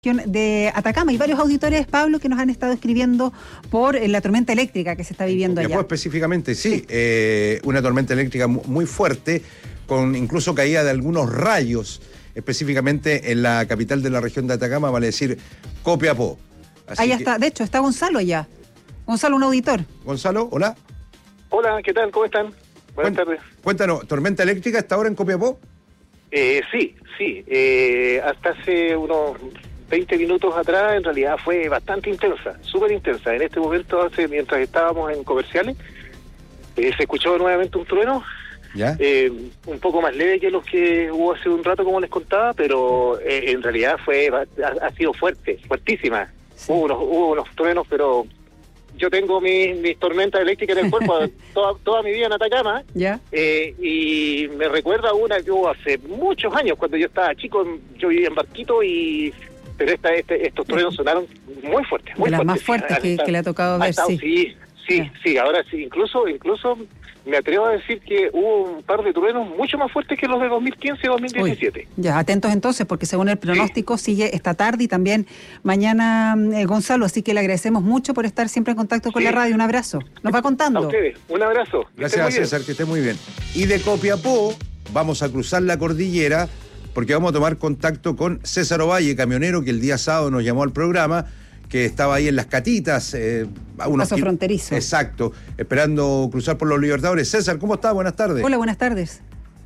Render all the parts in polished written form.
de Atacama. Hay varios auditores, Pablo, que nos han estado escribiendo por la tormenta eléctrica que se está viviendo allá. Específicamente, sí, una tormenta eléctrica muy fuerte, con incluso caída de algunos rayos, específicamente en la capital de la región de Atacama, vale decir, Copiapó. Allá está, de hecho, está Gonzalo allá. Gonzalo, un auditor. Gonzalo, hola. Hola, ¿qué tal? ¿Cómo están? Buenas tardes. Cuéntanos, ¿tormenta eléctrica hasta ahora en Copiapó? Sí. Hasta hace unos 20 minutos atrás, en realidad fue bastante intensa, súper intensa. En este momento, mientras estábamos en comerciales, se escuchó nuevamente un trueno, ¿ya? Un poco más leve que los que hubo hace un rato, como les contaba, pero en realidad ha sido fuertísima. Sí. Hubo unos truenos, pero yo tengo mis tormentas eléctricas en el cuerpo toda mi vida en Atacama. ¿Ya? Y me recuerda una que hubo hace muchos años, cuando yo estaba chico. Yo vivía en Barquito, pero estos truenos sonaron muy fuertes. Muy de las fuertes, más fuertes que le ha tocado ver, sí. Sí, ahora sí, incluso me atrevo a decir que hubo un par de truenos mucho más fuertes que los de 2015 y 2017. Ya, atentos entonces, porque según el pronóstico sigue esta tarde y también mañana, Gonzalo, así que le agradecemos mucho por estar siempre en contacto con la radio. Un abrazo. Nos va contando. A ustedes, un abrazo. Gracias, César, que esté muy bien. Y de Copiapó vamos a cruzar la cordillera, porque vamos a tomar contacto con César Ovalle, camionero que el día sábado nos llamó al programa, que estaba ahí en Las Catitas. Paso fronterizo. Exacto, esperando cruzar por los Libertadores. César, ¿cómo está? Buenas tardes. Hola, buenas tardes.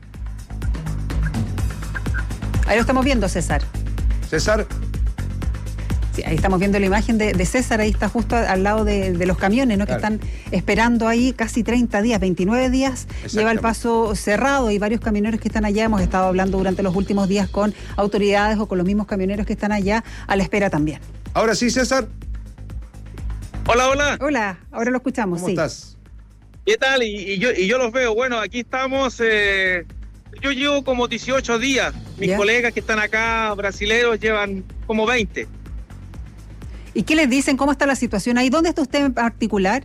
Ahí lo estamos viendo, César. César. Sí, ahí estamos viendo la imagen de César, ahí está justo al lado de los camiones, ¿no? Claro. Que están esperando ahí casi 30 días, 29 días, lleva el paso cerrado. Hay varios camioneros que están allá, hemos estado hablando durante los últimos días con autoridades o con los mismos camioneros que están allá a la espera también. Ahora sí, César. Hola. Hola, ahora lo escuchamos. ¿Cómo estás? ¿Qué tal? Y yo los veo. Bueno, aquí estamos. Yo llevo como 18 días. Mis colegas que están acá, brasileños, llevan como 20. ¿Y qué les dicen? ¿Cómo está la situación ahí? ¿Dónde está usted en particular?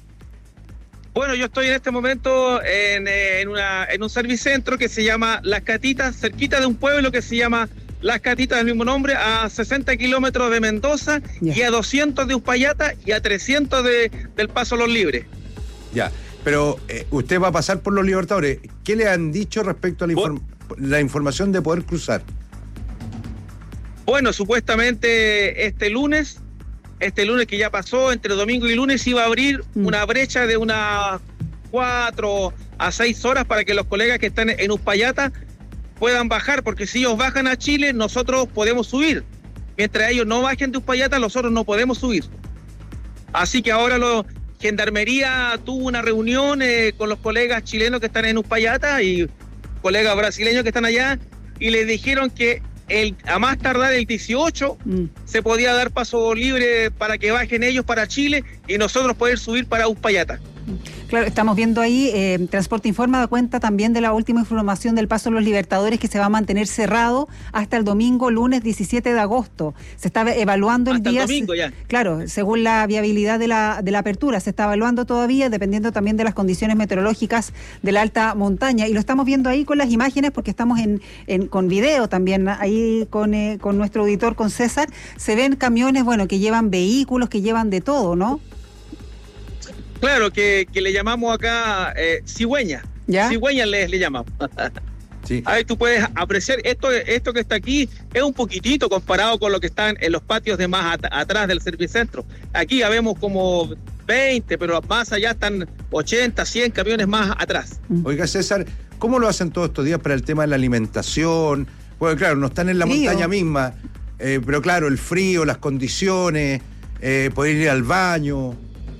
Bueno, yo estoy en este momento en un servicentro que se llama Las Catitas, cerquita de un pueblo que se llama Las Catitas, del mismo nombre, a 60 kilómetros de Mendoza, y a 200 de Uspallata y a 300 del Paso Los Libres. Ya, pero usted va a pasar por los Libertadores. ¿Qué le han dicho respecto a la información de poder cruzar? Bueno, supuestamente este lunes que ya pasó, entre domingo y lunes, iba a abrir una brecha de unas 4 a 6 horas para que los colegas que están en Uspallata puedan bajar, porque si ellos bajan a Chile, nosotros podemos subir. Mientras ellos no bajen de Uspallata, nosotros no podemos subir. Así que ahora Gendarmería tuvo una reunión con los colegas chilenos que están en Uspallata y colegas brasileños que están allá, y les dijeron que a más tardar el 18 se podía dar paso libre para que bajen ellos para Chile y nosotros poder subir para Uspallata. Claro, estamos viendo ahí, Transporte Informa da cuenta también de la última información del Paso de los Libertadores, que se va a mantener cerrado hasta el domingo, lunes 17 de agosto. Se está evaluando el día. El domingo ya. Claro, según la viabilidad de la apertura, se está evaluando todavía, dependiendo también de las condiciones meteorológicas de la alta montaña. Y lo estamos viendo ahí con las imágenes, porque estamos con video también, ahí con nuestro auditor, con César. Se ven camiones, que llevan vehículos, que llevan de todo, ¿no? Claro, que le llamamos acá cigüeña. ¿Ya? Cigüeña le llamamos. Sí. Ahí tú puedes apreciar, esto que está aquí es un poquitito comparado con lo que están en los patios de más atrás del servicentro. Aquí ya vemos como 20, pero más allá están 80, 100 camiones más atrás. Oiga, César, ¿cómo lo hacen todos estos días para el tema de la alimentación? Bueno, claro, no están en la montaña misma, pero claro, el frío, las condiciones, poder ir al baño.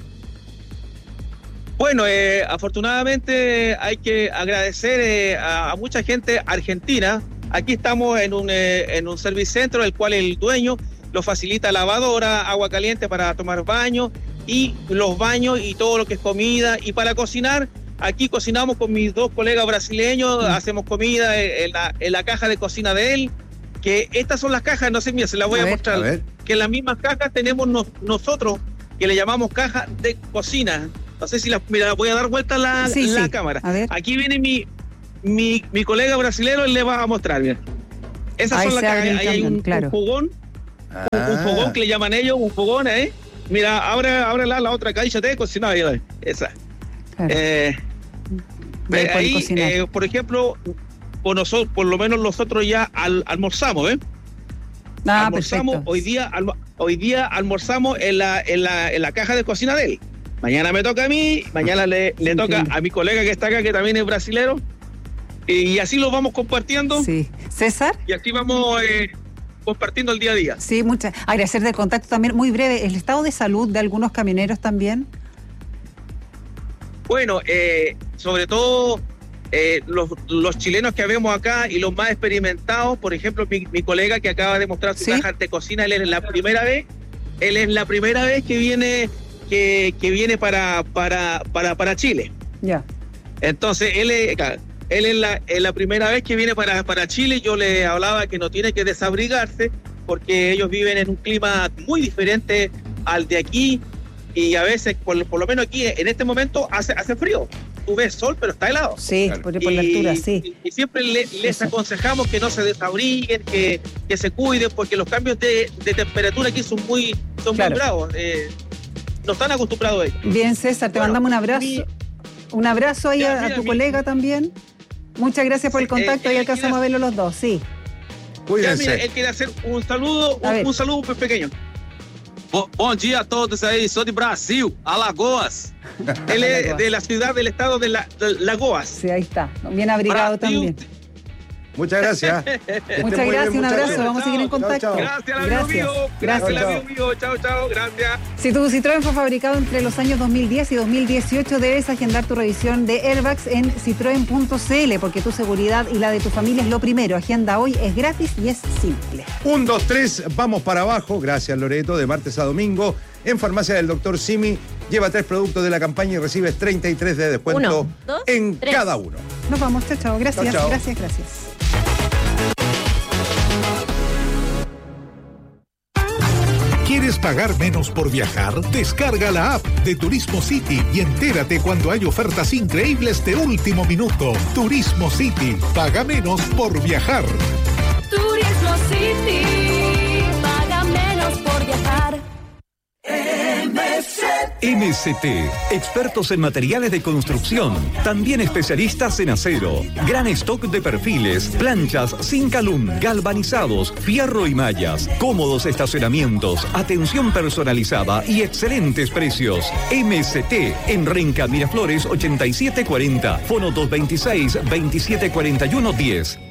Bueno, afortunadamente hay que agradecer a mucha gente argentina. Aquí estamos en un servicentro, el cual el dueño lo facilita lavadora, agua caliente para tomar baño, y los baños y todo lo que es comida. Y para cocinar, aquí cocinamos con mis dos colegas brasileños, hacemos comida en la caja de cocina de él, que estas son las cajas, no sé, mira, se las voy a mostrar, que en las mismas cajas tenemos nosotros, que le llamamos caja de cocina. No sé si mira, voy a dar vuelta la cámara. Aquí viene mi colega brasileño y le va a mostrar. Mira. Esas son las cajas. Ahí hay un fogón. un fogón que le llaman ellos, un fogón, Mira, ahora la otra calle de cocinar, esa. Claro. Ahí, por ejemplo, por lo menos nosotros ya almorzamos, almorzamos, perfecto. hoy día almorzamos en la caja de cocina de él. Mañana me toca a mí, mañana le toca a mi colega que está acá, que también es brasilero, y así lo vamos compartiendo. Sí. César. Y así vamos compartiendo el día a día. Sí, agradecer del contacto también. Muy breve, ¿el estado de salud de algunos camioneros también? Bueno, sobre todo los chilenos que vemos acá y los más experimentados, por ejemplo, mi colega que acaba de mostrar su caja de cocina, él es la primera vez que viene para Chile. Ya. Entonces, él es la primera vez que viene para Chile. Yo le hablaba que no tiene que desabrigarse porque ellos viven en un clima muy diferente al de aquí. Y a veces, por lo menos aquí, en este momento, hace frío. Tú ves sol, pero está helado. Sí, claro. por la altura, sí. Y siempre les aconsejamos que no se desabriguen, que se cuiden, porque los cambios de temperatura aquí son muy bravos. No están acostumbrados a ellos. Bien, César, te mandamos un abrazo. Un abrazo ahí a tu colega también. Muchas gracias por el contacto. Ahí alcanzamos a verlo los dos, sí. Cuídense. Mira, él quiere hacer un saludo, un saludo pequeño. Bom dia a todos aí, sou de Brasil, Alagoas. Él es de la ciudad del estado de Lagoas. Sí, ahí está, bien abrigado también. Muchas gracias. Muchas gracias, un abrazo, vamos a seguir en contacto. Chao. Gracias, amigo mío. Gracias, amigo mío. Chao, gracias. Si tu Citroën fue fabricado entre los años 2010 y 2018, debes agendar tu revisión de airbags en citroen.cl, porque tu seguridad y la de tu familia es lo primero. Agenda hoy, es gratis y es simple. 1, 2, 3, vamos para abajo. Gracias, Loreto, de martes a domingo. En Farmacia del Dr. Simi, lleva 3 productos de la campaña y recibes 33 de descuento 1, 2, en 3. cada uno. Nos vamos, chao. Gracias, Chao. gracias. ¿Quieres pagar menos por viajar? Descarga la app de Turismo City y entérate cuando hay ofertas increíbles de último minuto. Turismo City, paga menos por viajar. Turismo City, paga menos por viajar. MST, expertos en materiales de construcción, también especialistas en acero, gran stock de perfiles, planchas, Zinc-Alum, galvanizados, fierro y mallas, cómodos estacionamientos, atención personalizada y excelentes precios. MST, en Renca Miraflores 8740, fono 226-2741-10.